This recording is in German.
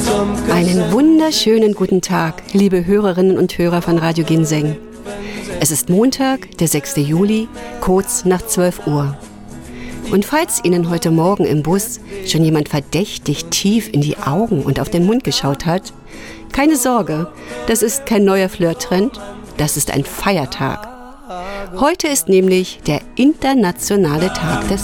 Einen wunderschönen guten Tag, liebe Hörerinnen und Hörer von Radio Ginseng. Es ist Montag, der 6. Juli, kurz nach 12 Uhr. Und falls Ihnen heute Morgen im Bus schon jemand verdächtig tief in die Augen und auf den Mund geschaut hat, keine Sorge, das ist kein neuer Flirt-Trend, das ist ein Feiertag. Heute ist nämlich der internationale Tag des